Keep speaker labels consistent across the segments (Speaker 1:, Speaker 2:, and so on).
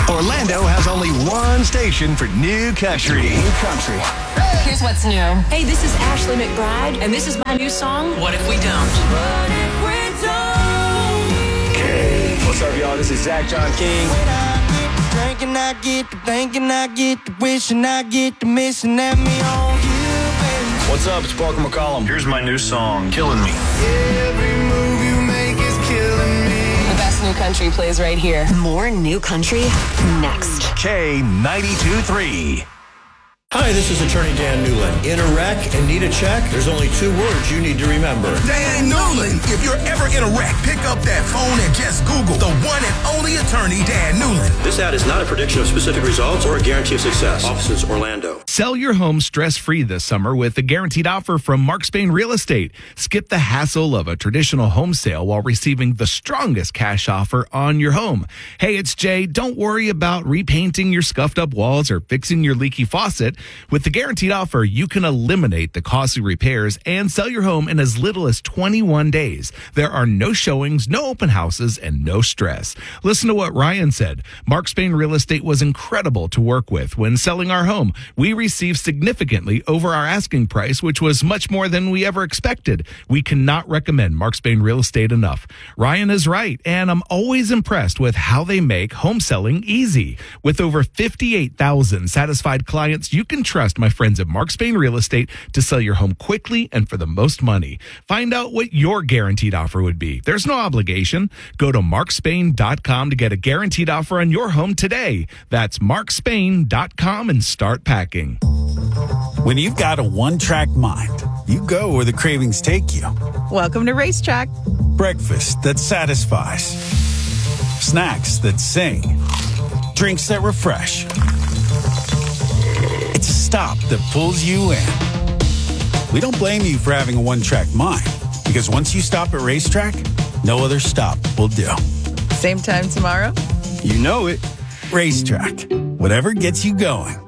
Speaker 1: Orlando has only one station for new country.
Speaker 2: Here's what's new. Hey, this is Ashley McBride, and this is my new song, What If We Don't?
Speaker 3: What's up, y'all? This is Zach John King.
Speaker 4: Drinking, I get to thinking, I get to wishing, I get to missing at me on you, baby.
Speaker 3: What's up? It's Parker McCollum.
Speaker 5: Here's my new song, Killing Me.
Speaker 4: Every move you make is killing me.
Speaker 2: The best new country plays right here.
Speaker 6: More new country next.
Speaker 1: K92.3.
Speaker 7: Hi, this is attorney Dan Newland. In a wreck and need a check? There's only 2 words you need to remember.
Speaker 8: Dan Newland. If you're ever in a wreck, pick up that phone and just Google the one and only attorney, Dan Newland.
Speaker 9: This ad is not a prediction of specific results or a guarantee of success. Offices, Orlando.
Speaker 10: Sell your home stress-free this summer with a guaranteed offer from Mark Spain Real Estate. Skip the hassle of a traditional home sale while receiving the strongest cash offer on your home. Hey, it's Jay. Don't worry about repainting your scuffed-up walls or fixing your leaky faucet. With the guaranteed offer, you can eliminate the costly repairs and sell your home in as little as 21 days. There are no showings, no open houses, and no stress. Listen to what Ryan said. Mark Spain Real Estate was incredible to work with. When selling our home, we received significantly over our asking price, which was much more than we ever expected. We cannot recommend Mark Spain Real Estate enough. Ryan is right, and I'm always impressed with how they make home selling easy. With over 58,000 satisfied clients, you can trust my friends at Mark Spain Real Estate to sell your home quickly and for the most money. Find out what your guaranteed offer would be. There's no obligation. Go to markspain.com to get a guaranteed offer on your home today. That's markspain.com and start packing.
Speaker 11: When you've got a one-track mind, you go where the cravings take you.
Speaker 12: Welcome to Racetrack.
Speaker 11: Breakfast that satisfies. Snacks that sing. Drinks that refresh. It's a stop that pulls you in. We don't blame you for having a one-track mind, because once you stop at Racetrack, no other stop will do.
Speaker 12: Same time tomorrow?
Speaker 11: You know it. Racetrack. Whatever gets you going.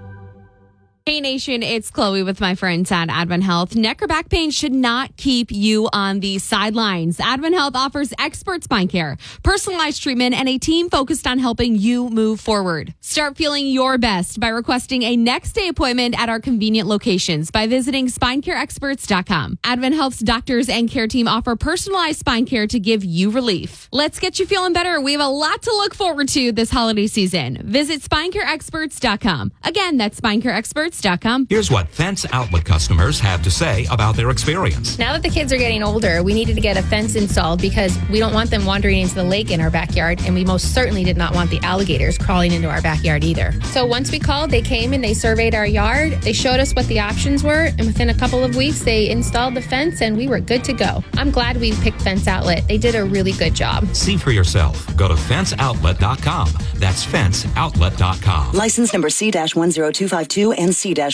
Speaker 13: Hey Nation, it's Chloe with my friends at Advent Health. Neck or back pain should not keep you on the sidelines. Advent Health offers expert spine care, personalized treatment, and a team focused on helping you move forward. Start feeling your best by requesting a next day appointment at our convenient locations by visiting spinecareexperts.com. Advent Health's doctors and care team offer personalized spine care to give you relief. Let's get you feeling better. We have a lot to look forward to this holiday season. Visit spinecareexperts.com. Again, that's spinecareexperts.com.
Speaker 14: Here's what Fence Outlet customers have to say about their experience.
Speaker 15: Now that the kids are getting older, we needed to get a fence installed because we don't want them wandering into the lake in our backyard, and we most certainly did not want the alligators crawling into our backyard either. So once we called, they came and they surveyed our yard. They showed us what the options were, and within a couple of weeks, they installed the fence, and we were good to go. I'm glad we picked Fence Outlet. They did a really good job.
Speaker 14: See for yourself. Go to fenceoutlet.com. That's fenceoutlet.com.
Speaker 6: License number C-10252 and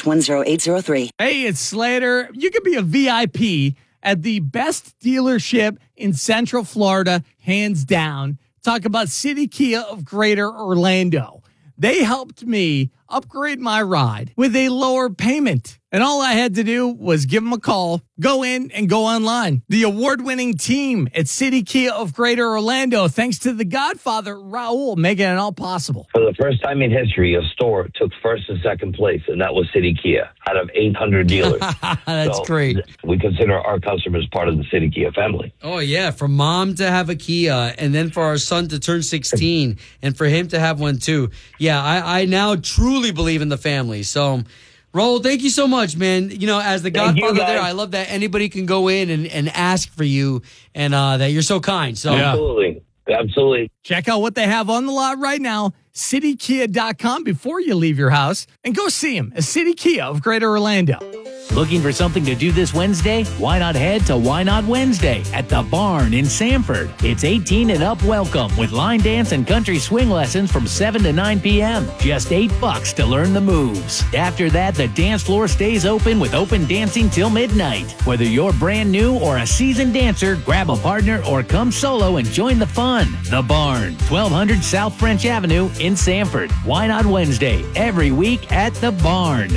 Speaker 6: C-10803.
Speaker 16: Hey, it's Slater. You could be a VIP at the best dealership in Central Florida, hands down. Talk about City Kia of Greater Orlando. They helped me upgrade my ride with a lower payment. And all I had to do was give them a call, go in, and go online. The award-winning team at City Kia of Greater Orlando, thanks to the Godfather, Raul, making it all possible.
Speaker 17: For the first time in history, a store took first and second place, and that was City Kia out of 800 dealers.
Speaker 16: That's great.
Speaker 17: We consider our customers part of the City Kia family.
Speaker 18: Oh, yeah. For mom to have a Kia, and then for our son to turn 16, and for him to have one, too. Yeah, I now truly believe in the family. So, Raul, thank you so much, man. You know, as the Godfather there, I love that anybody can go in and ask for you, and that you're so kind. So
Speaker 17: Absolutely.
Speaker 16: Check out what they have on the lot right now, citykia.com, before you leave your house, and go see them at City Kia of Greater Orlando.
Speaker 19: Looking for something to do this Wednesday? Why not head to Why Not Wednesday at The Barn in Sanford? It's 18 and up welcome with line dance and country swing lessons from 7 to 9 p.m. Just $8 to learn the moves. After that, the dance floor stays open with open dancing till midnight. Whether you're brand new or a seasoned dancer, grab a partner or come solo and join the fun. The Barn, 1200 South French Avenue in Sanford. Why Not Wednesday? Every week at The Barn.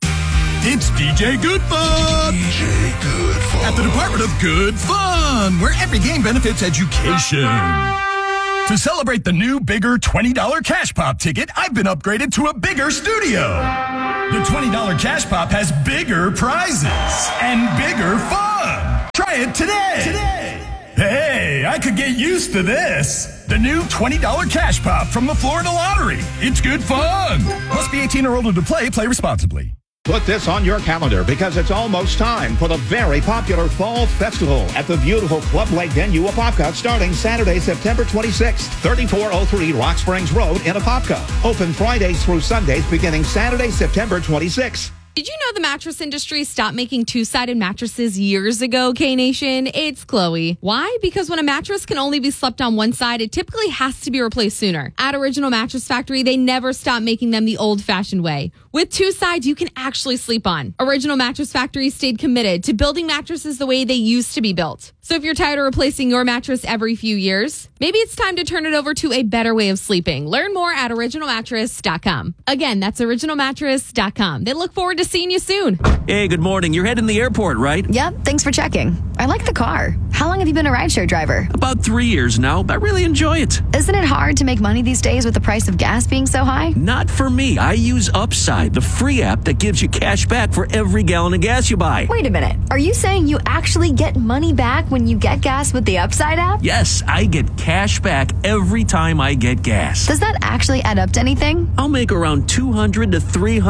Speaker 8: It's DJ Good Fun! DJ Good Fun. At the Department of Good Fun, where every game benefits education.
Speaker 1: To celebrate the new, bigger $20 Cash Pop ticket, I've been upgraded to a bigger studio. The $20 Cash Pop has bigger prizes and bigger fun. Try it today. Hey, I could get used to this. The new $20 Cash Pop from the Florida Lottery. It's good fun. Must be 18 or older to play. Play responsibly.
Speaker 20: Put this on your calendar because it's almost time for the very popular Fall Festival at the beautiful Club Lake venue, Apopka, starting Saturday, September 26th, 3403 Rock Springs Road in Apopka. Open Fridays through Sundays beginning Saturday, September 26th.
Speaker 13: Did you know the mattress industry stopped making two-sided mattresses years ago, K-Nation? It's Chloe. Why? Because when a mattress can only be slept on one side, it typically has to be replaced sooner. At Original Mattress Factory, they never stop making them the old-fashioned way. With two sides you can actually sleep on. Original Mattress Factory stayed committed to building mattresses the way they used to be built. So if you're tired of replacing your mattress every few years, maybe it's time to turn it over to a better way of sleeping. Learn more at originalmattress.com. Again, that's originalmattress.com. They look forward to seeing you soon.
Speaker 21: Hey, good morning. You're heading to the airport, right?
Speaker 22: Yep, thanks for checking. I like the car. How long have you been a rideshare driver?
Speaker 21: About 3 years now. I really enjoy it.
Speaker 22: Isn't it hard to make money these days with the price of gas being so high?
Speaker 21: Not for me. I use Upside, the free app that gives you cash back for every gallon of gas you buy.
Speaker 22: Wait a minute. Are you saying you actually get money back when you get gas with the Upside app?
Speaker 21: Yes, I get cash back every time I get gas.
Speaker 22: Does that actually add up to anything?
Speaker 21: I'll make around $200 to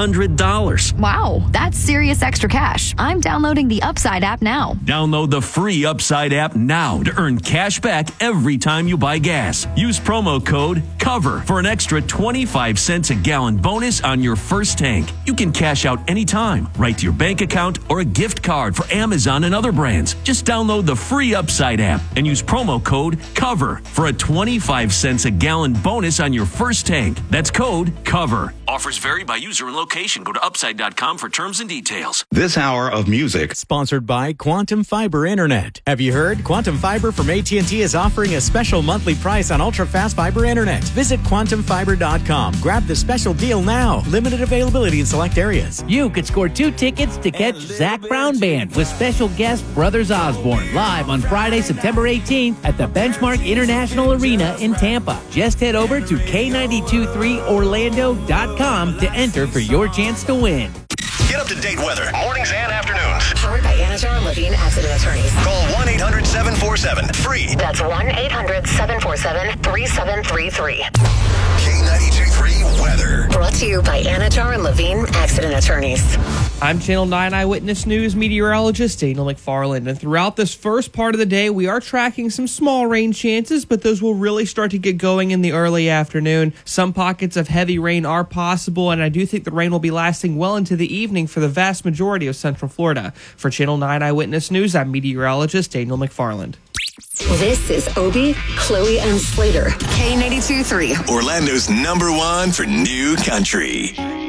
Speaker 21: $300.
Speaker 22: Wow, that's serious extra cash. I'm downloading the Upside app now.
Speaker 21: Download the free Upside app now to earn cash back every time you buy gas. Use promo code COVER for an extra 25 cents a gallon bonus on your first tank. You can cash out anytime, right to your bank account or a gift card for Amazon and other brands. Just download the free Upside app and use promo code COVER for a 25 cents a gallon bonus on your first tank. That's code COVER. Offers vary by user and location. Go to upside.com for terms and details.
Speaker 23: This hour of music sponsored by Quantum Fiber Internet. Have you heard? Quantum Fiber from AT&T is offering a special monthly price on ultra-fast fiber internet. Visit quantumfiber.com. Grab the special deal now. Limited availability in select areas.
Speaker 19: You could score 2 tickets to catch Zac Brown Band with special guest Brothers Osborne live on Friday, September 18th at the Benchmark International Arena in Tampa. Just head over to K923Orlando.com to enter for your chance to win.
Speaker 1: Get up-to-date weather, mornings and afternoons.
Speaker 6: Powered by Anajar Levine Accident Attorneys.
Speaker 1: Call 1-800-747-FREE.
Speaker 6: That's 1-800-747-3733.
Speaker 1: K92.3 weather.
Speaker 6: Brought to you by Anajar Levine Accident Attorneys.
Speaker 24: I'm Channel 9 Eyewitness News meteorologist Daniel McFarland, and throughout this first part of the day, we are tracking some small rain chances, but those will really start to get going in the early afternoon. Some pockets of heavy rain are possible, and I do think the rain will be lasting well into the evening for the vast majority of Central Florida. For Channel 9 Eyewitness News, I'm meteorologist Daniel McFarland.
Speaker 6: This is Obie, Chloe, and Slater. K92.3.
Speaker 1: Orlando's #1 for new country.